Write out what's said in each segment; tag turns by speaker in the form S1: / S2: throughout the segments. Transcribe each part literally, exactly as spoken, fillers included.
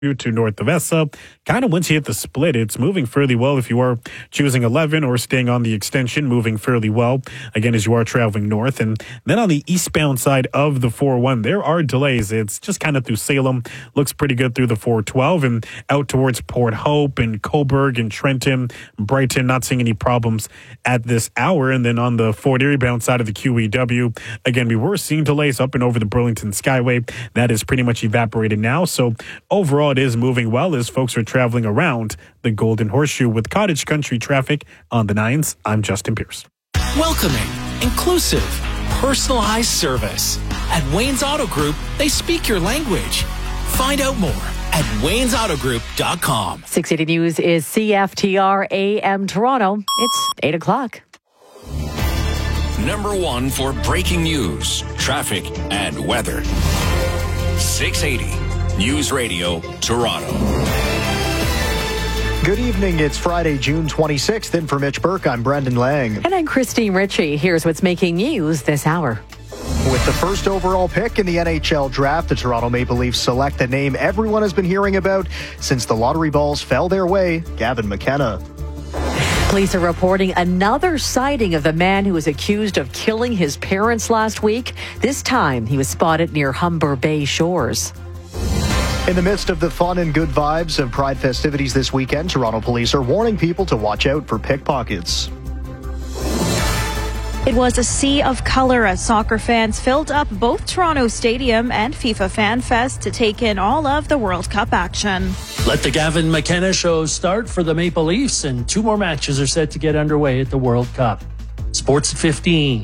S1: to north of Essa. Kind of once you hit the split, it's moving fairly well if you are choosing eleven or staying on the extension, moving fairly well, again, as you are traveling north. And then on the eastbound side of the four one, there are delays. It's just kind of through Salem, looks pretty good through the four twelve and out towards Port Hope and Cobourg and Trenton, Brighton, not seeing any problems at this hour. And then on the Fort Erie bound side of the Q E W, again, we were seeing delays up and over the Burlington Skyway. That is pretty much evaporated now. So overall, it is moving well as folks are traveling around the Golden Horseshoe with cottage country traffic on the nines. I'm Justin Pierce.
S2: Welcoming, inclusive, personalized service. At Wayne's Auto Group, they speak your language. Find out more at waynes auto group dot com.
S3: six eighty News is C F T R A M Toronto. It's eight o'clock.
S4: Number one for breaking news, traffic, and weather. six eighty News Radio, Toronto.
S5: Good evening. It's Friday, June twenty-sixth. In for Mitch Burke, I'm Brendan Lang.
S3: And I'm Christine Ritchie. Here's what's making news this hour.
S5: With the first overall pick in the N H L draft, the Toronto Maple Leafs select the name everyone has been hearing about since the lottery balls fell their way, Gavin McKenna.
S3: Police are reporting another sighting of the man who was accused of killing his parents last week. This time, he was spotted near Humber Bay shores.
S5: In the midst of the fun and good vibes of Pride festivities this weekend, Toronto police are warning people to watch out for pickpockets.
S6: It was a sea of color as soccer fans filled up both Toronto Stadium and FIFA Fan Fest to take in all of the World Cup action.
S7: Let the Gavin McKenna show start for the Maple Leafs, and two more matches are set to get underway at the World Cup. Sports at fifteen.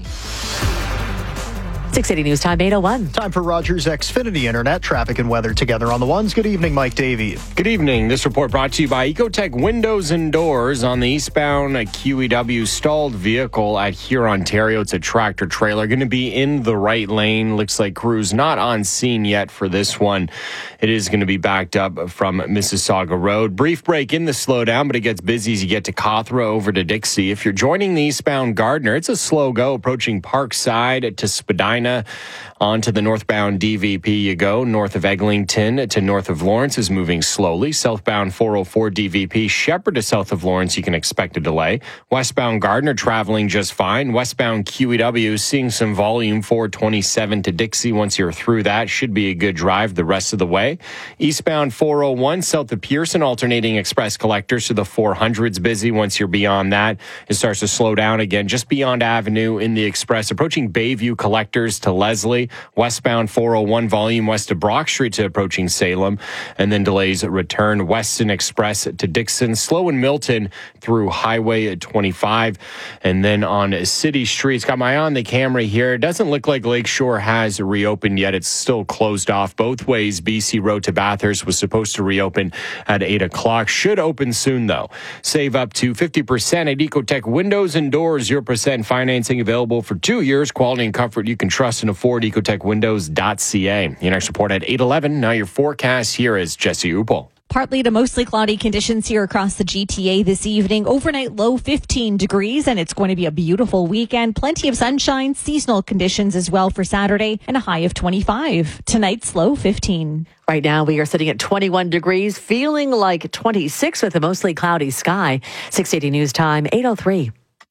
S3: six eighty News Time, eight oh one.
S5: Time for Rogers Xfinity Internet traffic and weather together on the ones. Good evening, Mike Davey.
S8: Good evening. This report brought to you by Ecotech Windows and Doors on the eastbound Q E W stalled vehicle at Huron, Ontario. It's a tractor trailer going to be in the right lane. Looks like crews not on scene yet for this one. It is going to be backed up from Mississauga Road. Brief break in the slowdown, but it gets busy as you get to Cawthra over to Dixie. If you're joining the eastbound Gardner, it's a slow go approaching Parkside to Spadina. On to the northbound D V P you go. North of Eglinton to north of Lawrence is moving slowly. Southbound four oh four D V P, Shepherd to south of Lawrence, you can expect a delay. Westbound Gardner traveling just fine. Westbound Q E W seeing some volume. four twenty-seven to Dixie. Once you're through that, should be a good drive the rest of the way. Eastbound four oh one south of Pearson, alternating express collectors to the four hundred's busy. Once you're beyond that, it starts to slow down again. Just beyond Avenue in the express, approaching Bayview collectors to Leslie. Westbound four oh one volume west of Brock Street to approaching Salem. And then delays return Weston Express to Dixon. Slow in Milton through Highway twenty-five. And then on city streets, got my eye on the camera here. It doesn't look like Lakeshore has reopened yet. It's still closed off both ways. B C Road to Bathurst was supposed to reopen at eight o'clock. Should open soon, though. Save up to fifty percent at Ecotech Windows and Doors. zero percent financing available for two years. Quality and comfort you can trust and afford. ecotech windows dot c a. Your next report at eight eleven. Now your forecast here is Jesse Upel.
S6: Partly to mostly cloudy conditions here across the G T A this evening. Overnight low fifteen degrees, and it's going to be a beautiful weekend. Plenty of sunshine, seasonal conditions as well for Saturday, and a high of twenty-five. Tonight's low fifteen.
S3: Right now, we are sitting at twenty-one degrees, feeling like twenty-six with a mostly cloudy sky. six eighty News Time, eight oh three.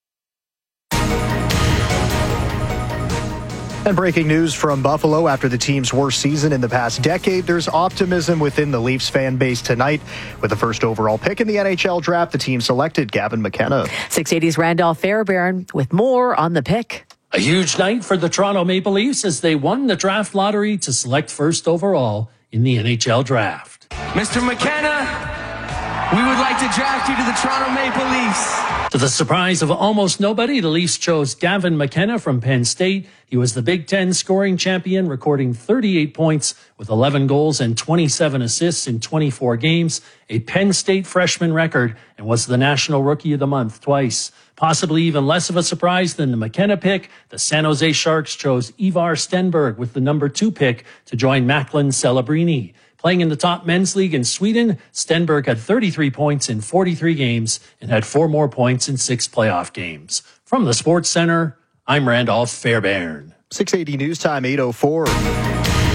S5: And breaking news from Buffalo after the team's worst season in the past decade. There's optimism within the Leafs fan base tonight. With the first overall pick in the N H L draft, the team selected Gavin McKenna.
S3: six eighty's Randolph Fairbairn with more on the pick.
S7: A huge night for the Toronto Maple Leafs as they won the draft lottery to select first overall in the N H L draft.
S9: Mister McKenna, we would like to draft you to the Toronto Maple Leafs.
S7: To the surprise of almost nobody, the Leafs chose Gavin McKenna from Penn State. He was the Big Ten scoring champion, recording thirty-eight points with eleven goals and twenty-seven assists in twenty-four games, a Penn State freshman record, and was the National Rookie of the Month twice. Possibly even less of a surprise than the McKenna pick, the San Jose Sharks chose Ivar Stenberg with the number two pick to join Macklin Celebrini. Playing in the top men's league in Sweden, Stenberg had thirty-three points in forty-three games and had four more points in six playoff games. From the Sports Center, I'm Randolph Fairbairn.
S5: six eighty News Time, eight oh four.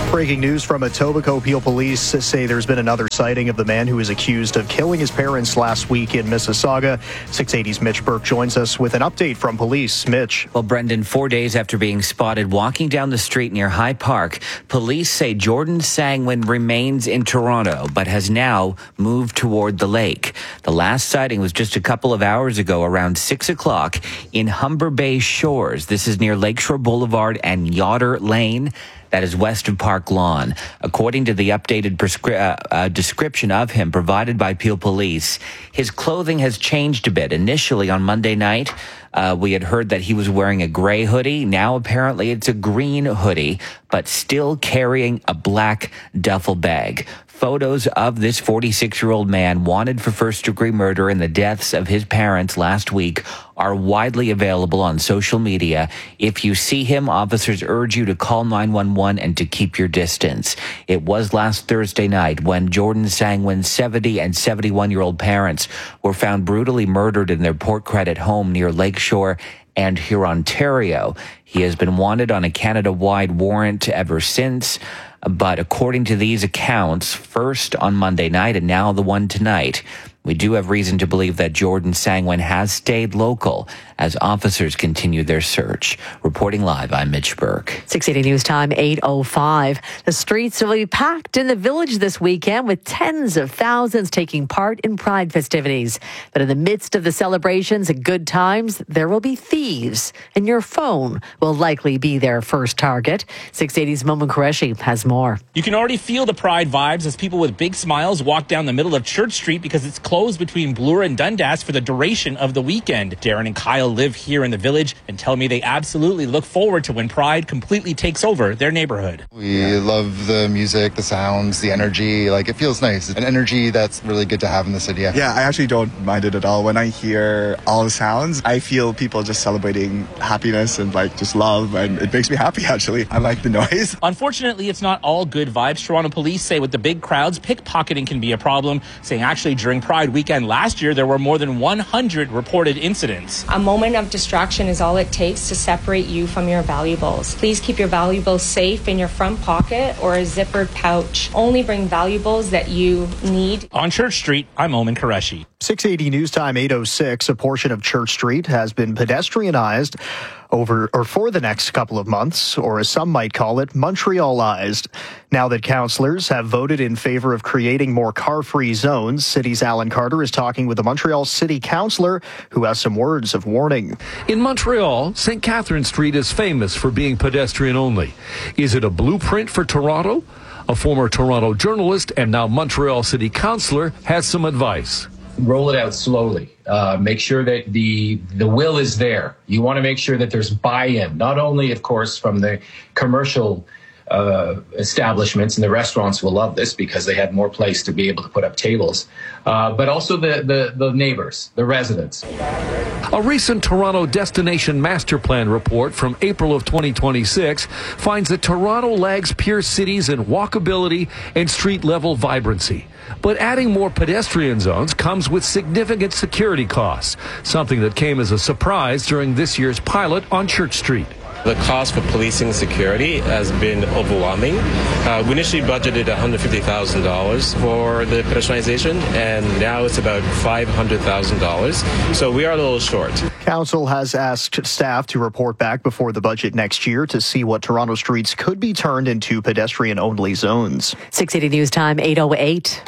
S5: Breaking news from Etobicoke. Peel police say there's been another sighting of the man who was accused of killing his parents last week in Mississauga. six eighty's Mitch Burke joins us with an update from police. Mitch.
S10: Well, Brendan, four days after being spotted walking down the street near High Park, police say Jordan Sangwin remains in Toronto, but has now moved toward the lake. The last sighting was just a couple of hours ago around six o'clock in Humber Bay Shores. This is near Lakeshore Boulevard and Yoder Lane. That is west of Park Lawn. According to the updated prescri- uh, uh, description of him provided by Peel Police, his clothing has changed a bit. Initially on Monday night, uh, we had heard that he was wearing a gray hoodie. Now apparently it's a green hoodie, but still carrying a black duffel bag. Photos of this forty-six-year-old man wanted for first-degree murder in the deaths of his parents last week are widely available on social media. If you see him, officers urge you to call nine one one and to keep your distance. It was last Thursday night when Jordan Sangwin's seventy and seventy-one-year-old parents were found brutally murdered in their Port Credit home near Lakeshore and Hurontario. He has been wanted on a Canada-wide warrant ever since. But according to these accounts, first on Monday night and now the one tonight, we do have reason to believe that Jordan Sangwin has stayed local as officers continue their search. Reporting live, I'm Mitch Burke.
S3: six eighty News Time, eight oh five. The streets will be packed in the village this weekend with tens of thousands taking part in Pride festivities. But in the midst of the celebrations and good times, there will be thieves, and your phone will likely be their first target. six eighty's Momin Qureshi has more.
S11: You can already feel the Pride vibes as people with big smiles walk down the middle of Church Street because it's closed between Bloor and Dundas for the duration of the weekend. Darren and Kyle live here in the village and tell me they absolutely look forward to when Pride completely takes over their neighborhood.
S12: We yeah. love the music, the sounds, the energy. Like, it feels nice. An energy that's really good to have in the city.
S13: Yeah. yeah, I actually don't mind it at all. When I hear all the sounds, I feel people just celebrating happiness and like just love, and it makes me happy actually. I like the noise.
S11: Unfortunately, it's not all good vibes. Toronto police say with the big crowds, pickpocketing can be a problem, saying actually during Pride weekend last year, there were more than one hundred reported incidents.
S14: A moment of distraction is all it takes to separate you from your valuables. Please keep your valuables safe in your front pocket or a zippered pouch. Only bring valuables that you need.
S11: On Church Street, I'm Momin Qureshi.
S5: six eighty News Time, eight oh six. A portion of Church Street has been pedestrianized over or for the next couple of months, or as some might call it, Montrealized. Now that councillors have voted in favor of creating more car-free zones, City's Alan Carter is talking with a Montreal City councillor who has some words of warning.
S15: In Montreal, Saint Catherine Street is famous for being pedestrian only. Is it a blueprint for Toronto? A former Toronto journalist and now Montreal City councillor has some advice.
S16: Roll it out slowly. Uh, make sure that the the will is there. You want to make sure that there's buy-in, not only, of course, from the commercial uh, establishments, and the restaurants will love this because they had more place to be able to put up tables, uh, but also the, the, the neighbors, the residents.
S15: A recent Toronto Destination Master Plan report from April of twenty twenty-six finds that Toronto lags peer cities in walkability and street-level vibrancy. But adding more pedestrian zones comes with significant security costs, something that came as a surprise during this year's pilot on Church Street.
S17: The cost for policing security has been overwhelming. Uh, we initially budgeted one hundred fifty thousand dollars for the pedestrianization, and now it's about five hundred thousand dollars. So we are a little short.
S5: Council has asked staff to report back before the budget next year to see what Toronto streets could be turned into pedestrian-only zones.
S3: six eighty News Time, eight oh eight.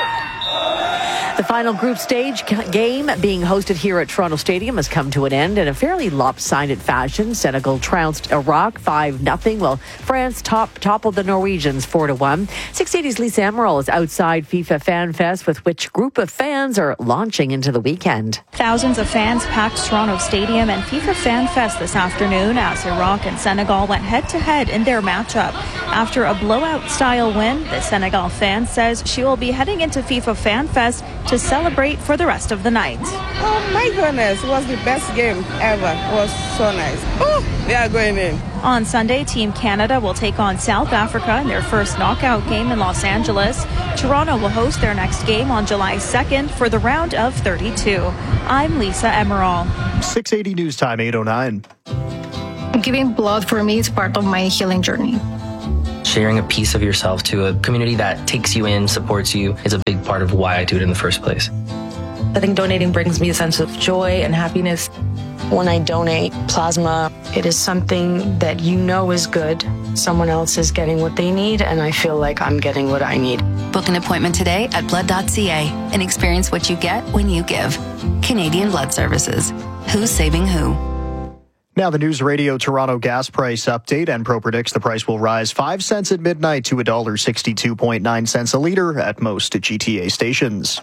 S3: The final group stage game being hosted here at Toronto Stadium has come to an end in a fairly lopsided fashion. Senegal trounced Iraq five nothing, while France top, toppled the Norwegians four to one. six eighty's Lisa Emerald is outside FIFA Fan Fest, with which group of fans are launching into the weekend.
S6: Thousands of fans packed Toronto Stadium and FIFA Fan Fest this afternoon as Iraq and Senegal went head-to-head in their matchup. After a blowout-style win, the Senegal fan says she will be heading into FIFA Fan Fest to celebrate for the rest of the night.
S18: Oh my goodness, it was the best game ever. It was so nice. Oh, they are going in.
S6: On Sunday, Team Canada will take on South Africa in their first knockout game in Los Angeles. Toronto will host their next game on July second for the round of thirty-two. I'm Lisa Emerald.
S5: six eighty News Time, eight oh nine.
S19: Giving blood for me is part of my healing journey. sharing a piece of yourself to a community that takes you in, supports you, is a big part of why I do it in the first place.
S20: I think donating brings me a sense of joy and happiness. When I donate plasma, it is something that you know is good. Someone else is getting what they need, and I feel like I'm getting what I need.
S21: Book an appointment today at blood dot c a and experience what you get when you give. Canadian Blood Services. Who's saving who?
S5: Now the News Radio Toronto gas price update. Enpro predicts the price will rise five cents at midnight to one dollar sixty-two point nine cents a litre at most G T A stations.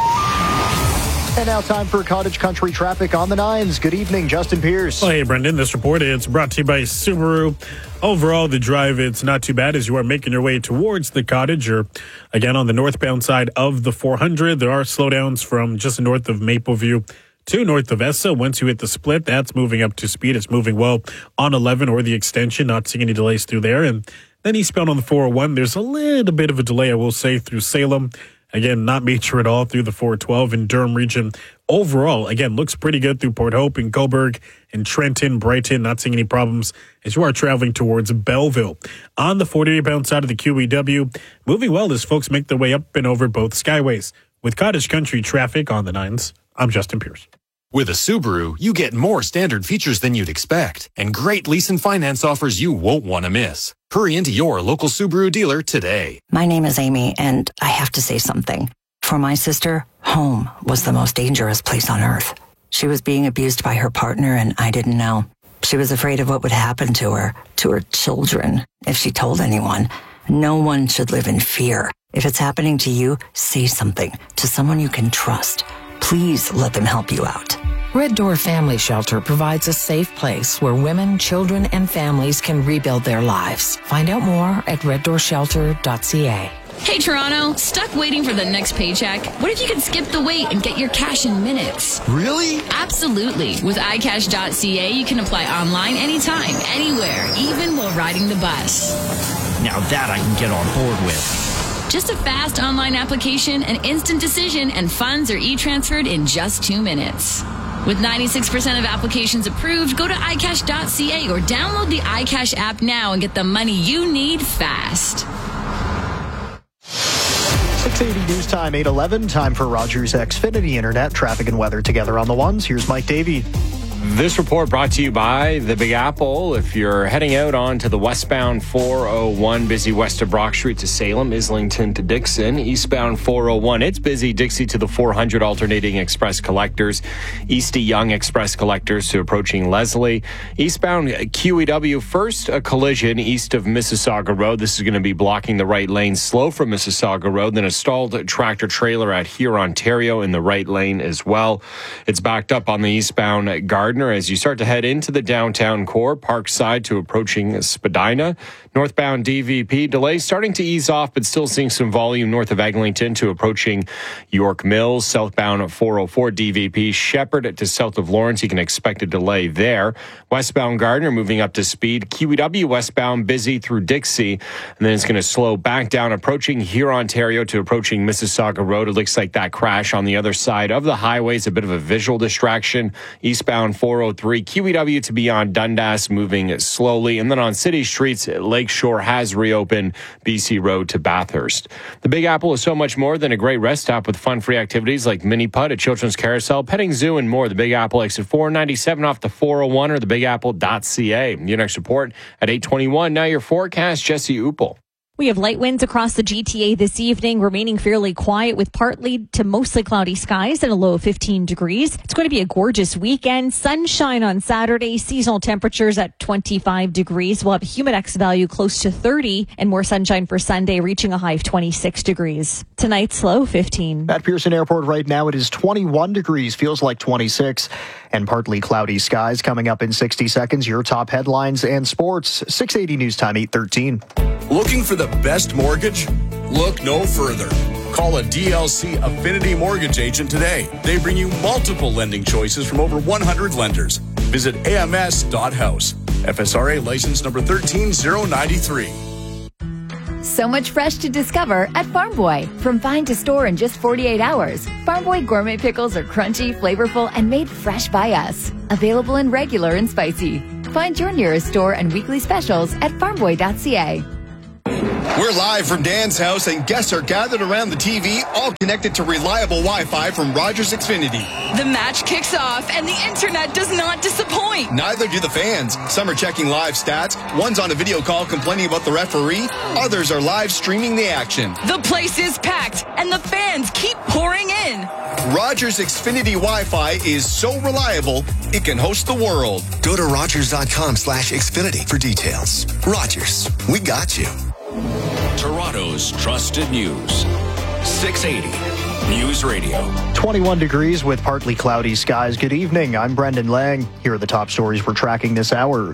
S5: And now time for Cottage Country traffic on the nines. Good evening, Justin Pierce.
S1: Well, hey, Brendan. This report is brought to you by Subaru. Overall, the drive, it's not too bad as you are making your way towards the Cottage. Or again, on the northbound side of the four hundred, there are slowdowns from just north of Mapleview to north of Essa. Once you hit the split, that's moving up to speed. It's moving well on eleven or the extension. Not seeing any delays through there. And then eastbound on the four oh one, there's a little bit of a delay, I will say, through Salem. Again, not major at all through the four twelve in Durham region. Overall, again, looks pretty good through Port Hope and Cobourg and Trenton, Brighton. Not seeing any problems as you are traveling towards Belleville. On the forty-eight pound side of the Q E W, moving well as folks make their way up and over both skyways. With Cottage Country traffic on the nines, I'm Justin Pierce.
S22: With a Subaru, you get more standard features than you'd expect and great lease and finance offers you won't want to miss. Hurry into your local Subaru dealer today.
S23: My name is Amy, and I have to say something. For my sister, home was the most dangerous place on earth. She was being abused by her partner, and I didn't know. She was afraid of what would happen to her, to her children, if she told anyone. No one should live in fear. If it's happening to you, say something to someone you can trust. Please let them help you out.
S24: Red Door Family Shelter provides a safe place where women, children, and families can rebuild their lives. Find out more at red door shelter dot c a.
S25: Hey Toronto, stuck waiting for the next paycheck? What if you could skip the wait and get your cash in minutes?
S22: Really?
S25: Absolutely. With i cash dot c a, you can apply online anytime, anywhere, even while riding the bus.
S26: Now that I can get on board with.
S25: Just a fast online application, an instant decision, and funds are e-transferred in just two minutes. With ninety-six percent of applications approved, go to i cash dot c a or download the iCash app now and get the money you need fast.
S5: six eighty News Time, eight eleven. Time for Rogers Xfinity Internet. Traffic and weather together on the ones. Here's Mike Davey.
S8: This report brought to you by the Big Apple. If you're heading out onto the westbound four oh one, busy west of Brock Street to Salem, Islington to Dixon. Eastbound four oh one, it's busy Dixie to the four hundred, alternating express collectors. East to Young express collectors to approaching Leslie. Eastbound Q E W, first a collision east of Mississauga Road. This is going to be blocking the right lane, slow from Mississauga Road. Then a stalled tractor trailer at Here, Ontario in the right lane as well. It's backed up on the eastbound Gardner as you start to head into the downtown core, Parkside to approaching Spadina. Northbound D V P, delays starting to ease off, but still seeing some volume north of Eglinton to approaching York Mills. Southbound four oh four D V P, Shepherd to south of Lawrence. You can expect a delay there. Westbound Gardner moving up to speed. Q E W westbound busy through Dixie, and then it's going to slow back down approaching Here, Ontario to approaching Mississauga Road. It looks like that crash on the other side of the highway is a bit of a visual distraction. Eastbound four oh three, Q E W to beyond Dundas moving slowly. And then on city streets, Lakeshore has reopened, B C Road to Bathurst. The Big Apple is so much more than a great rest stop with fun-free activities like mini putt, a children's carousel, petting zoo, and more. The Big Apple exit four ninety-seven off the four oh one or the big apple dot c a. Your next report at eight twenty-one. Now your forecast, Jesse Upel.
S6: We have light winds across the G T A this evening, remaining fairly quiet with partly to mostly cloudy skies and a low of fifteen degrees. It's going to be a gorgeous weekend. Sunshine on Saturday, seasonal temperatures at twenty-five degrees. We'll have a Humidex value close to thirty and more sunshine for Sunday, reaching a high of twenty-six degrees. Tonight's low fifteen.
S5: At Pearson Airport right now, it is twenty-one degrees, feels like twenty-six, and partly cloudy skies. Coming up in sixty seconds, your top headlines and sports. six eighty News Time, eight thirteen.
S27: Looking for the best mortgage? Look no further. Call a D L C Affinity Mortgage agent today. They bring you multiple lending choices from over one hundred lenders. Visit A M S dot house. F S R A license number one three zero nine three.
S28: So much fresh to discover at Farm Boy. From find to store in just forty-eight hours, Farm Boy gourmet pickles are crunchy, flavorful, and made fresh by us. Available in regular and spicy. Find your nearest store and weekly specials at farm boy dot c a.
S2: We're live from Dan's house, and guests are gathered around the T V, all connected to reliable Wi-Fi from Rogers Xfinity.
S4: The match kicks off, and the internet does not disappoint.
S2: Neither do the fans. Some are checking live stats. One's on a video call complaining about the referee. Others are live streaming the action.
S4: The place is packed, and the fans keep pouring in.
S2: Rogers Xfinity Wi-Fi is so reliable, it can host the world.
S7: Go to Rogers.com slash Xfinity for details. Rogers, we got you.
S22: Toronto's trusted news. six eighty News Radio.
S5: twenty-one degrees with partly cloudy skies. Good evening. I'm Brendan Lang. Here are the top stories we're tracking this hour.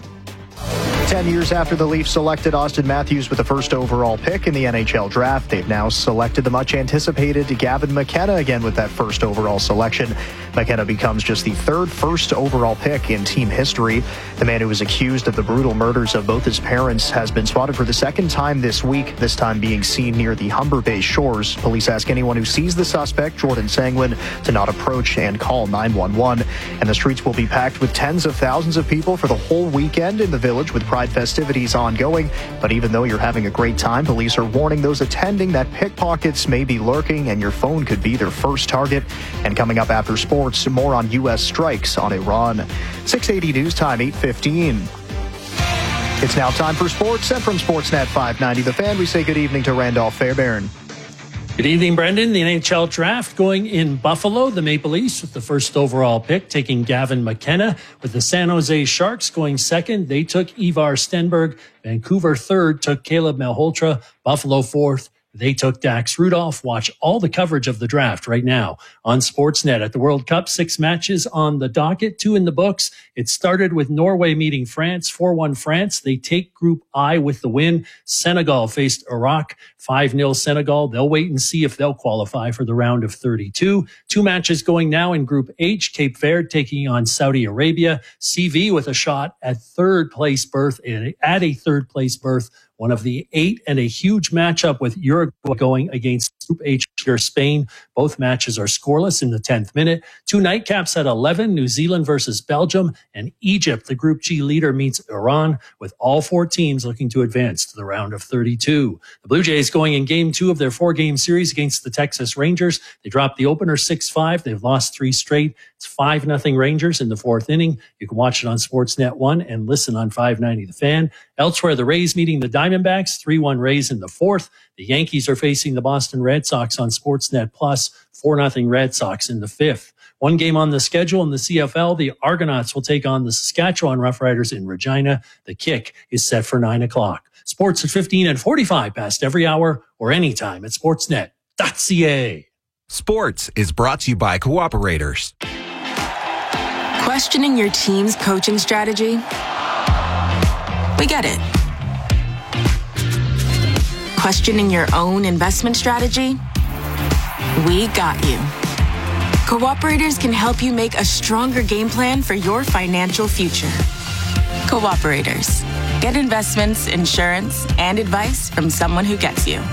S5: Ten years after the Leafs selected Austin Matthews with the first overall pick in the N H L draft, they've now selected the much-anticipated Gavin McKenna again with that first overall selection. McKenna becomes just the third first overall pick in team history. The man who was accused of the brutal murders of both his parents has been spotted for the second time this week, this time being seen near the Humber Bay shores. Police ask anyone who sees the suspect, Jordan Sangwin, to not approach and call nine one one. And the streets will be packed with tens of thousands of people for the whole weekend in the village with Pride festivities ongoing. But even though you're having a great time, police are warning those attending that pickpockets may be lurking and your phone could be their first target. And coming up after sports, more on U S strikes on Iran. six eighty News Time, eight fifteen. It's now time for sports, and from Sportsnet five ninety The Fan, we say good evening to Randolph Fairbairn.
S9: Good evening, Brendan. The N H L draft going in Buffalo. The Maple Leafs with the first overall pick, taking Gavin McKenna. With the San Jose Sharks going second, they took Ivar Stenberg. Vancouver third took Caleb Malhotra. Buffalo fourth, they took Dax Rudolph. Watch all the coverage of the draft right now on Sportsnet. At the World Cup, six matches on the docket, two in the books. It started with Norway meeting France, four one France. They take Group I with the win. Senegal faced Iraq, five nil Senegal. They'll wait and see if they'll qualify for the round of thirty-two. Two matches going now in Group H. Cape Verde taking on Saudi Arabia. C V with a shot at third place berth, at a third place berth. One of the eight, and a huge matchup with Uruguay going against Group H or Spain. Both matches are scoreless in the tenth minute. Two nightcaps at eleven, New Zealand versus Belgium, and Egypt, the Group G leader, meets Iran, with all four teams looking to advance to the round of thirty-two. The Blue Jays going in game two of their four-game series against the Texas Rangers. They dropped the opener six five. They've lost three straight. It's five nothing Rangers in the fourth inning. You can watch it on Sportsnet one and listen on five ninety The Fan. Elsewhere, the Rays meeting the Diamondbacks, three one Rays in the fourth. The Yankees are facing the Boston Red Sox on Sportsnet Plus, four nothing Red Sox in the fifth. One game on the schedule in the C F L, the Argonauts will take on the Saskatchewan Roughriders in Regina. The kick is set for nine o'clock. Sports at fifteen and forty-five past every hour or anytime at sportsnet dot c a.
S10: Sports is brought to you by Cooperators.
S12: Questioning your team's coaching strategy? We get it. Questioning your own investment strategy? We got you. Cooperators can help you make a stronger game plan for your financial future. Cooperators. Get investments, insurance, and advice from someone who gets you.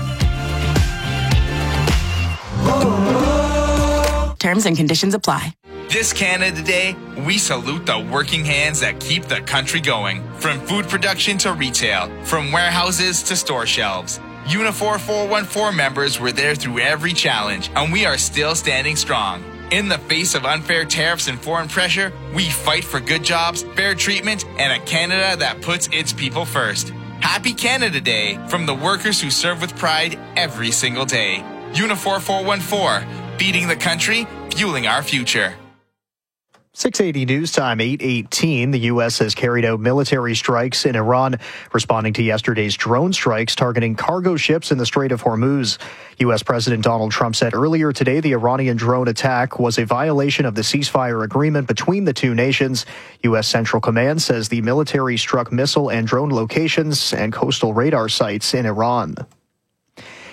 S12: Terms and conditions apply.
S13: This Canada Day, we salute the working hands that keep the country going. From food production to retail, from warehouses to store shelves. Unifor four one four members were there through every challenge, and we are still standing strong. In the face of unfair tariffs and foreign pressure, we fight for good jobs, fair treatment, and a Canada that puts its people first. Happy Canada Day from the workers who serve with pride every single day. Unifor four one four, feeding the country, fueling our future.
S5: six eighty News Time, eight eighteen. The U S has carried out military strikes in Iran, responding to yesterday's drone strikes targeting cargo ships in the Strait of Hormuz. U S President Donald Trump said earlier today the Iranian drone attack was a violation of the ceasefire agreement between the two nations. U S Central Command says the military struck missile and drone locations and coastal radar sites in Iran.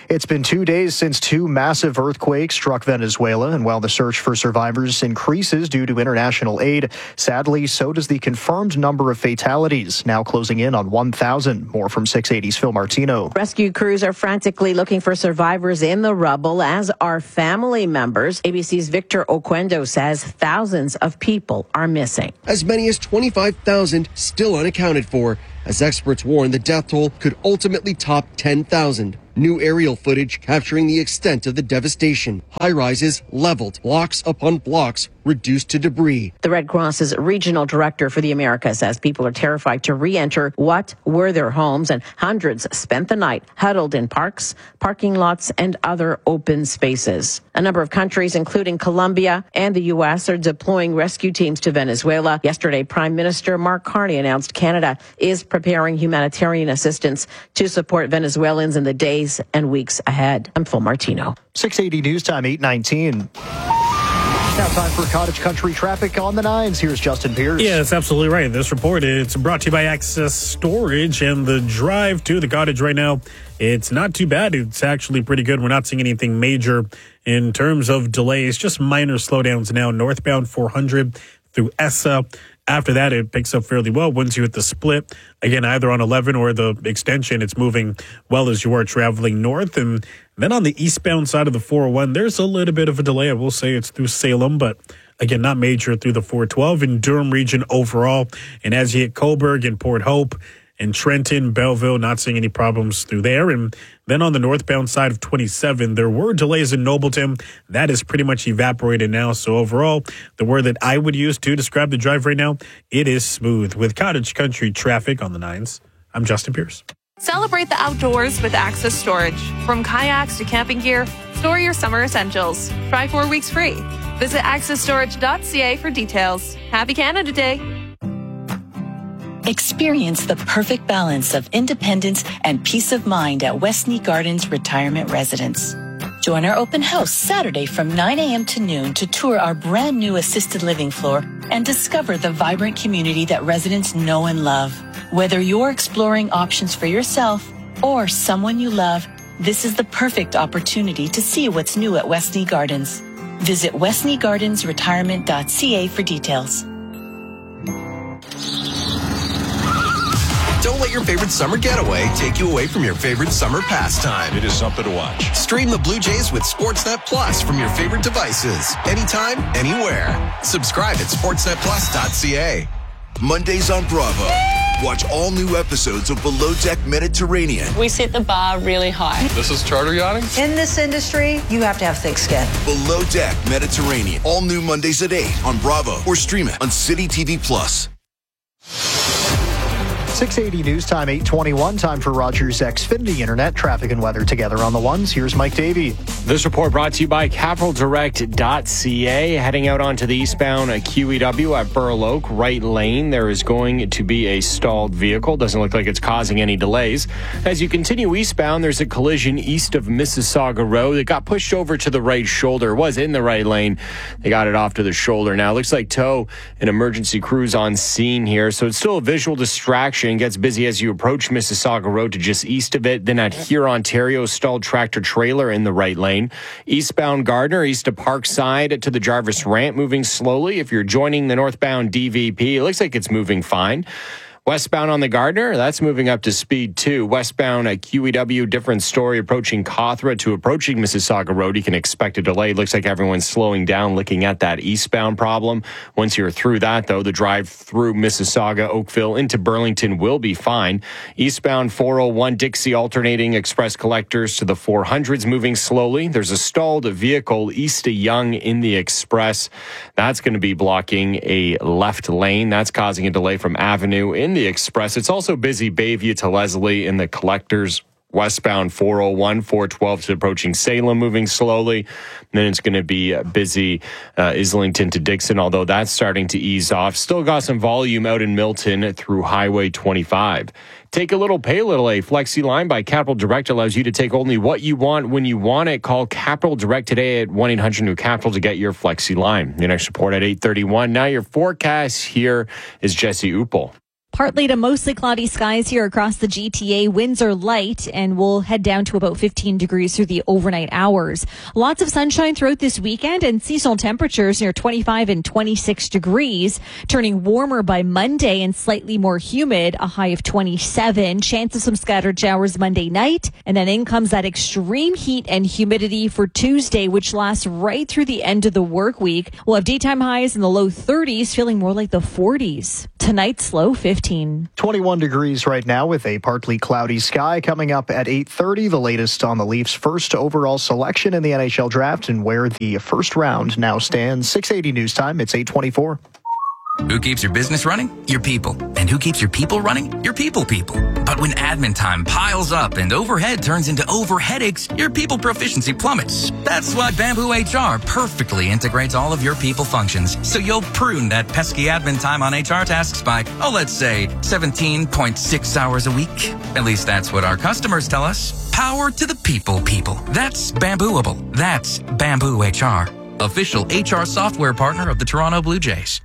S5: It's been two days since two massive earthquakes struck Venezuela, and while the search for survivors increases due to international aid, sadly, so does the confirmed number of fatalities, now closing in on one thousand. More from six eighty's Phil Martino.
S3: Rescue crews are frantically looking for survivors in the rubble, as are family members. A B C's Victor Oquendo says thousands of people are missing.
S11: As many as twenty-five thousand still unaccounted for, as experts warn the death toll could ultimately top ten thousand. New aerial footage capturing the extent of the devastation. High-rises leveled, blocks upon blocks reduced to debris.
S3: The Red Cross's regional director for the Americas says people are terrified to re-enter what were their homes, and hundreds spent the night huddled in parks, parking lots, and other open spaces. A number of countries, including Colombia and the U S, are deploying rescue teams to Venezuela. Yesterday, Prime Minister Mark Carney announced Canada is preparing humanitarian assistance to support Venezuelans in the days and weeks ahead. I'm Phil Martino.
S5: six eighty News Time, eight nineteen. Now time for Cottage Country traffic on the nines. Here's Justin Pierce.
S1: Yeah, that's absolutely right. This report, it's brought to you by Access Storage, and the drive to the cottage right now, it's not too bad. It's actually pretty good. We're not seeing anything major in terms of delays, just minor slowdowns now. Northbound four hundred through Essa. After that, it picks up fairly well once you hit the split. Again, either on eleven or the extension, it's moving well as you are traveling north. And then on the eastbound side of the four oh one, there's a little bit of a delay. I will say it's through Salem, but again, not major through the four twelve in Durham region overall. And as you hit Coburg and Port Hope and Trenton, Belleville, not seeing any problems through there. And then on the northbound side of twenty-seven, there were delays in Nobleton. That is pretty much evaporated now. So overall, the word that I would use to describe the drive right now, it is smooth. With Cottage Country traffic on the nines, I'm Justin Pierce.
S14: Celebrate the outdoors with Access Storage. From kayaks to camping gear, store your summer essentials. Try four weeks free. Visit access storage dot c a for details. Happy Canada Day.
S15: Experience the perfect balance of independence and peace of mind at Westney Gardens Retirement Residence. Join our open house Saturday from nine a.m. to noon to tour our brand new assisted living floor and discover the vibrant community that residents know and love. Whether you're exploring options for yourself or someone you love, this is the perfect opportunity to see what's new at Westney Gardens. Visit westney gardens retirement dot c a for details.
S16: Don't let your favorite summer getaway take you away from your favorite summer pastime. It is something to watch. Stream the Blue Jays with Sportsnet Plus from your favorite devices. Anytime, anywhere. Subscribe at sportsnet plus dot c a.
S17: Mondays on Bravo. Watch all new episodes of Below Deck Mediterranean.
S18: We set the bar really high.
S17: This is charter yachting.
S18: In this industry, you have to have thick skin.
S17: Below Deck Mediterranean. All new Mondays at eight on Bravo or stream it on City T V Plus.
S5: six eighty News Time, eight twenty-one. Time for Rogers Xfinity Internet. Traffic and weather together on the ones. Here's Mike Davey.
S8: This report brought to you by capital direct dot c a. Heading out onto the eastbound Q E W at Burl Oak, right lane, there is going to be a stalled vehicle. Doesn't look like it's causing any delays. As you continue eastbound, there's a collision east of Mississauga Road. It got pushed over to the right shoulder. It was in the right lane. They got it off to the shoulder. Now, it looks like tow and emergency crews on scene here. So it's still a visual distraction. Gets busy as you approach Mississauga Road to just east of it. Then at Here, Ontario, stalled tractor trailer in the right lane. Eastbound Gardner, east of Parkside to the Jarvis Ramp, moving slowly. If you're joining the northbound D V P, it looks like it's moving fine. Westbound on the Gardner, that's moving up to speed too. Westbound at Q E W, different story, approaching Cawthra to approaching Mississauga Road. You can expect a delay. Looks like everyone's slowing down, looking at that eastbound problem. Once you're through that, though, the drive through Mississauga, Oakville into Burlington will be fine. Eastbound four oh one Dixie alternating express collectors to the four hundreds, moving slowly. There's a stalled vehicle east of Yonge in the express. That's going to be blocking a left lane. That's causing a delay from Avenue in the express. It's also busy Bayview to Leslie in the collectors. Westbound four oh one, four twelve to approaching Salem, moving slowly. And then it's going to be busy uh, Islington to Dixon, although that's starting to ease off. Still got some volume out in Milton through Highway twenty-five. Take a little, pay a little. A Flexi Line by Capital Direct allows you to take only what you want when you want it. Call Capital Direct today at one eight hundred new capital to get your Flexi Line. Your next report at eight thirty-one. Now your forecast here is Jesse Uppel.
S6: Partly to mostly cloudy skies here across the G T A. Winds are light and we'll head down to about fifteen degrees through the overnight hours. Lots of sunshine throughout this weekend and seasonal temperatures near twenty-five and twenty-six degrees, turning warmer by Monday and slightly more humid, a high of twenty-seven. Chance of some scattered showers Monday night. And then in comes that extreme heat and humidity for Tuesday, which lasts right through the end of the work week. We'll have daytime highs in the low thirties, feeling more like the forties. Tonight's low fifteen.
S5: twenty-one degrees right now with a partly cloudy sky. Coming up at eight thirty, the latest on the Leafs' first overall selection in the N H L draft and where the first round now stands. six eighty News Time, it's eight twenty-four.
S19: Who keeps your business running? Your people. And who keeps your people running? Your people people. But when admin time piles up and overhead turns into over headaches, your people proficiency plummets. That's why Bamboo H R perfectly integrates all of your people functions, so you'll prune that pesky admin time on H R tasks by, oh, let's say seventeen point six hours a week. At least that's what our customers tell us. Power to the people people. That's Bambooable. That's Bamboo H R. Official H R software partner of the Toronto Blue Jays.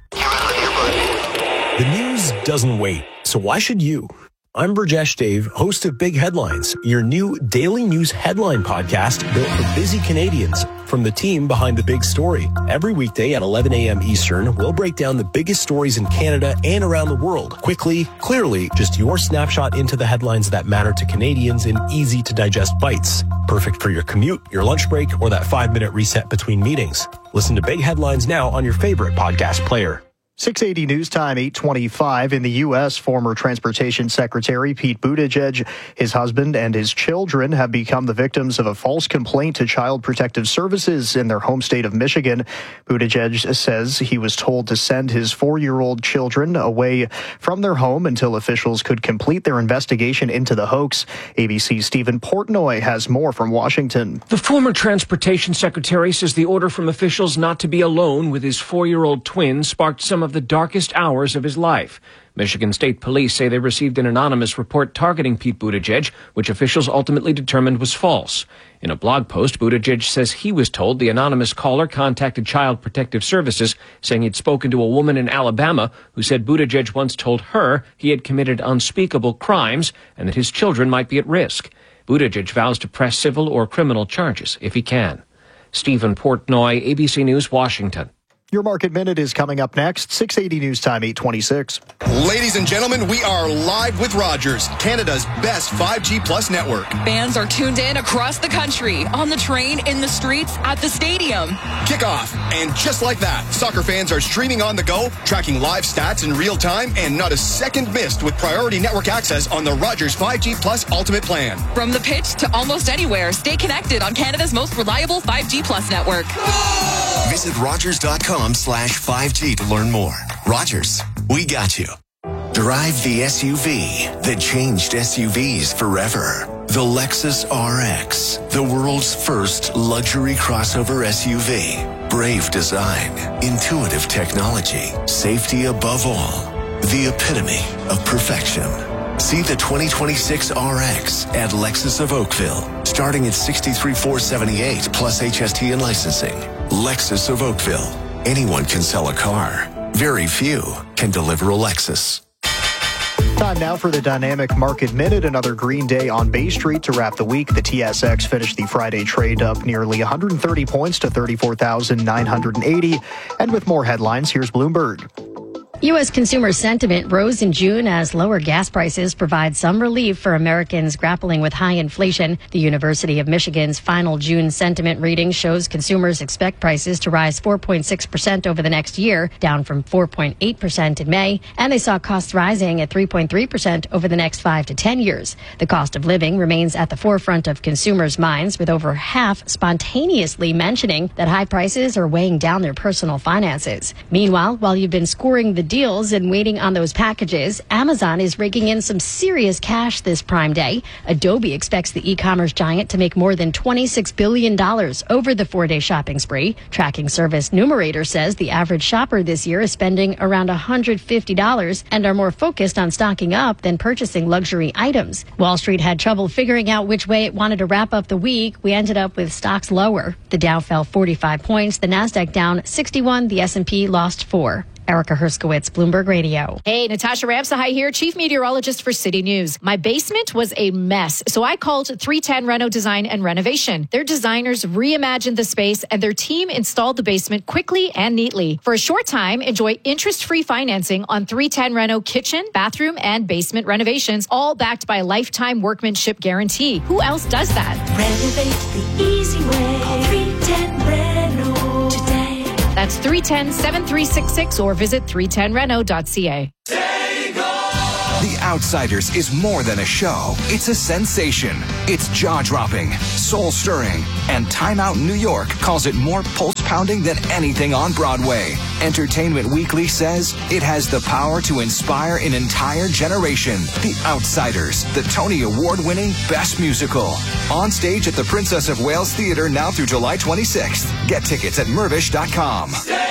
S20: The news doesn't wait, so why should you? I'm Burjesh Dave, host of Big Headlines, your new daily news headline podcast built for busy Canadians. From the team behind the big story. Every weekday at eleven a.m. Eastern, we'll break down the biggest stories in Canada and around the world. Quickly, clearly, just your snapshot into the headlines that matter to Canadians in easy-to-digest bites. Perfect for your commute, your lunch break, or that five-minute reset between meetings. Listen to Big Headlines now on your favorite podcast player.
S5: six eighty News Time, eight twenty-five. In the U S, former Transportation Secretary Pete Buttigieg, his husband, and his children have become the victims of a false complaint to Child Protective Services in their home state of Michigan. Buttigieg says he was told to send his four-year-old children away from their home until officials could complete their investigation into the hoax. A B C's Stephen Portnoy has more from Washington.
S21: The former Transportation Secretary says the order from officials not to be alone with his four-year-old twin sparked some of the darkest hours of his life. Michigan State Police say they received an anonymous report targeting Pete Buttigieg, which officials ultimately determined was false. In a blog post, Buttigieg says he was told the anonymous caller contacted Child Protective Services, saying he'd spoken to a woman in Alabama who said Buttigieg once told her he had committed unspeakable crimes and that his children might be at risk. Buttigieg vows to press civil or criminal charges if he can. Stephen Portnoy, A B C News, Washington.
S5: Your Market Minute is coming up next. six eighty News Time, eight twenty-six.
S2: Ladies and gentlemen, we are live with Rogers, Canada's best five G Plus network.
S4: Fans are tuned in across the country, on the train, in the streets, at the stadium.
S2: Kickoff. And just like that, soccer fans are streaming on the go, tracking live stats in real time, and not a second missed with priority network access on the Rogers five G Plus Ultimate Plan.
S4: From the pitch to almost anywhere, stay connected on Canada's most reliable five G Plus network.
S7: Visit Rogers.com slash 5G to learn more. Rogers, we got you. Drive the S U V that changed S U Vs forever. The Lexus R X, the world's first luxury crossover S U V. Brave design, intuitive technology, safety above all. The epitome of perfection. See the twenty twenty-six R X at Lexus of Oakville, starting at sixty-three thousand four hundred seventy-eight dollars plus H S T and licensing. Lexus of Oakville. Anyone can sell a car. Very few can deliver a Lexus.
S5: Time now for the Dynamic Market Minute. Another green day on Bay Street to wrap the week. The T S X finished the Friday trade up nearly one hundred thirty points to thirty-four thousand nine hundred eighty. And with more headlines, here's Bloomberg.
S23: U S consumer sentiment rose in June as lower gas prices provide some relief for Americans grappling with high inflation. The University of Michigan's final June sentiment reading shows consumers expect prices to rise four point six percent over the next year, down from four point eight percent in May, and they saw costs rising at three point three percent over the next five to ten years. The cost of living remains at the forefront of consumers' minds, with over half spontaneously mentioning that high prices are weighing down their personal finances. Meanwhile, while you've been scoring the deals and waiting on those packages, Amazon is raking in some serious cash this Prime Day. Adobe expects the e-commerce giant to make more than twenty-six billion dollars over the four-day shopping spree. Tracking service Numerator says the average shopper this year is spending around one hundred fifty dollars and are more focused on stocking up than purchasing luxury items. Wall Street had trouble figuring out which way it wanted to wrap up the week. We ended up with stocks lower. The Dow fell forty-five points, the Nasdaq down sixty-one, the S and P lost four. Erica Herskowitz, Bloomberg Radio.
S9: Hey, Natasha Ramsahai here, Chief Meteorologist for City News. My basement was a mess, so I called three ten Reno Design and Renovation. Their designers reimagined the space and their team installed the basement quickly and neatly. For a short time, enjoy interest-free financing on three ten Reno kitchen, bathroom, and basement renovations, all backed by a lifetime workmanship guarantee. Who else does that?
S10: Renovate the easy way. Call three ten Reno today.
S9: That's three one zero, seven three six six or visit three ten reno dot c a.
S22: The Outsiders is more than a show. It's a sensation. It's jaw-dropping, soul-stirring, and Time Out New York calls it more pulse-pounding than anything on Broadway. Entertainment Weekly says it has the power to inspire an entire generation. The Outsiders, the Tony Award-winning Best Musical. On stage at the Princess of Wales Theatre now through July twenty-sixth. Get tickets at mervish dot com.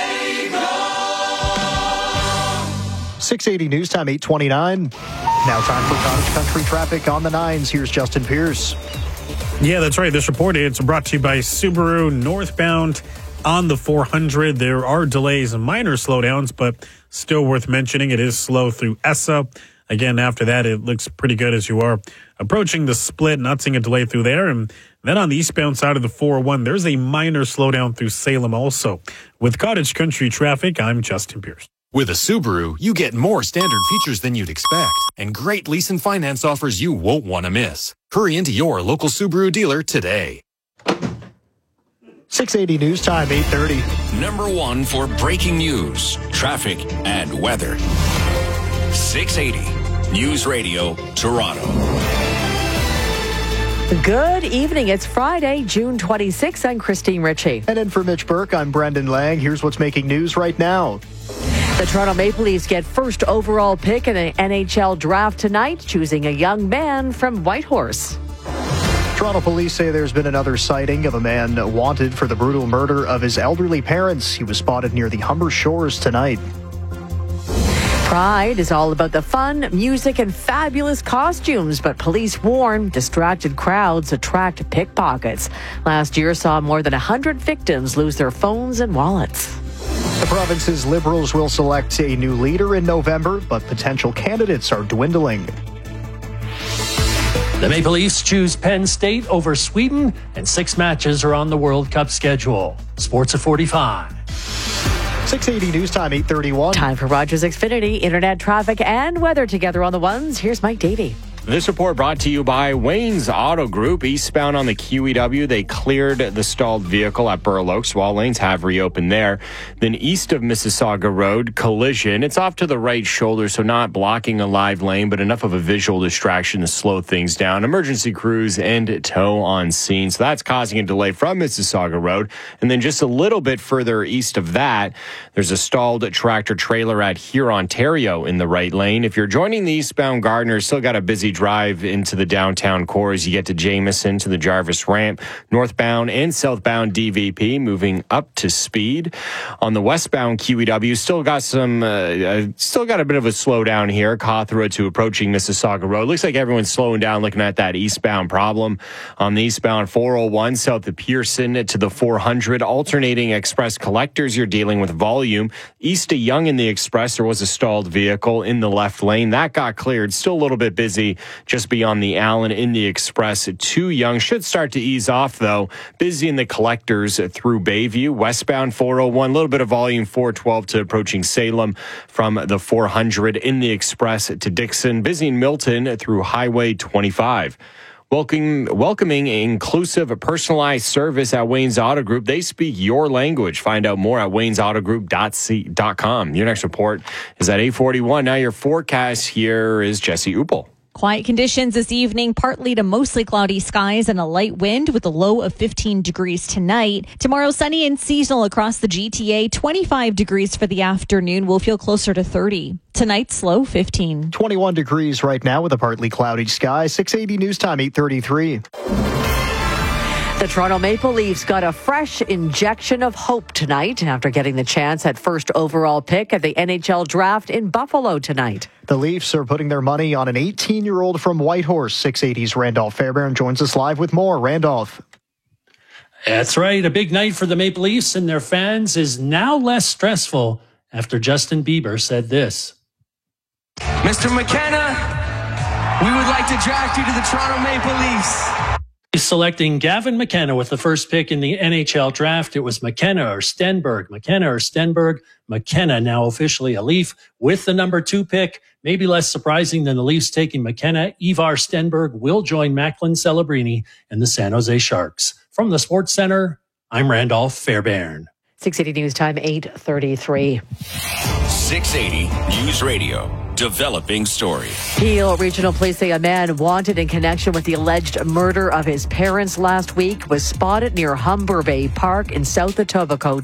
S5: six eighty News Time, eight twenty-nine. Now time for Cottage Country traffic on the nines. Here's Justin Pierce.
S1: Yeah, that's right. This report is brought to you by Subaru. Northbound on the four hundred. There are delays and minor slowdowns, but still worth mentioning. It is slow through E S A. Again, after that, it looks pretty good as you are approaching the split, not seeing a delay through there. And then on the eastbound side of the four oh one, there's a minor slowdown through Salem also. With Cottage Country traffic, I'm Justin Pierce.
S24: With a Subaru, you get more standard features than you'd expect and great lease and finance offers you won't want to miss. Hurry into your local Subaru dealer today.
S5: six eighty News Time, eight thirty.
S25: Number one for breaking news, traffic, and weather. six eighty News Radio, Toronto.
S26: Good evening. It's Friday, June twenty-sixth. I'm Christine Ritchie.
S5: And in for Mitch Burke, I'm Brendan Lang. Here's what's making news right now.
S26: The Toronto Maple Leafs get first overall pick in the N H L draft tonight, choosing a young man from Whitehorse.
S5: Toronto police say there's been another sighting of a man wanted for the brutal murder of his elderly parents. He was spotted near the Humber Shores tonight.
S26: Pride is all about the fun, music, and fabulous costumes, but police warn distracted crowds attract pickpockets. Last year saw more than one hundred victims lose their phones and wallets.
S5: The province's Liberals will select a new leader in November, but potential candidates are dwindling.
S27: The Maple Leafs choose Penn State over Sweden, and six matches are on the World Cup schedule. Sports at forty-five.
S5: six eighty News Time, eight thirty-one.
S26: Time for Rogers Xfinity, internet traffic and weather together on the ones. Here's Mike Davey.
S8: This report brought to you by Wayne's Auto Group. Eastbound on the Q E W, they cleared the stalled vehicle at Burl Oaks while lanes have reopened there. Then east of Mississauga Road, collision. It's off to the right shoulder, so not blocking a live lane, but enough of a visual distraction to slow things down. Emergency crews and tow on scene. So that's causing a delay from Mississauga Road. And then just a little bit further east of that, there's a stalled tractor trailer at Here, Ontario in the right lane. If you're joining the eastbound Gardner, still got a busy drive into the downtown core as you get to Jameson to the Jarvis ramp. Northbound and southbound D V P moving up to speed. On the westbound Q E W, still got some, uh, uh, still got a bit of a slowdown here. Cawthra to approaching Mississauga Road. Looks like everyone's slowing down looking at that eastbound problem. On the eastbound four oh one south of Pearson to the four hundred. Alternating express collectors, you're dealing with volume. East of Yonge in the express, there was a stalled vehicle in the left lane. That got cleared. Still a little bit busy just beyond the Allen in the express. Too Young should start to ease off, though. Busy in the collectors through Bayview. Westbound four oh one, a little bit of volume, four twelve to approaching Salem from the four hundred in the express to Dixon. Busy in Milton through Highway twenty-five. Welcoming, welcoming inclusive, personalized service at Wayne's Auto Group. They speak your language. Find out more at waynes auto group dot com. Your next report is at eight forty-one. Now your forecast here is Jesse Uppel.
S6: Quiet conditions this evening, partly to mostly cloudy skies and a light wind with a low of fifteen degrees tonight. Tomorrow, sunny and seasonal across the G T A. twenty-five degrees for the afternoon. We'll feel closer to thirty. Tonight's low, fifteen.
S5: twenty-one degrees right now with a partly cloudy sky. six eighty News Time, eight thirty-three.
S26: The Toronto Maple Leafs got a fresh injection of hope tonight after getting the chance at first overall pick at the N H L draft in Buffalo tonight.
S5: The Leafs are putting their money on an eighteen-year-old from Whitehorse. six eighty's Randolph Fairbairn joins us live with more. Randolph.
S27: That's right. A big night for the Maple Leafs and their fans is now less stressful after Justin Bieber said this.
S3: Mister McKenna, we would like to draft you to the Toronto Maple Leafs.
S27: Selecting Gavin McKenna with the first pick in the N H L draft. It was McKenna or Stenberg. McKenna or Stenberg. McKenna now officially a Leaf with the number two pick. Maybe less surprising than the Leafs taking McKenna. Ivar Stenberg will join Macklin Celebrini and the San Jose Sharks. From the Sports Center, I'm Randolph Fairbairn.
S26: six eighty News Time, eight thirty-three.
S25: six eighty News Radio. Developing story.
S26: Peel Regional Police say a man wanted in connection with the alleged murder of his parents last week was spotted near Humber Bay Park in South Etobicoke.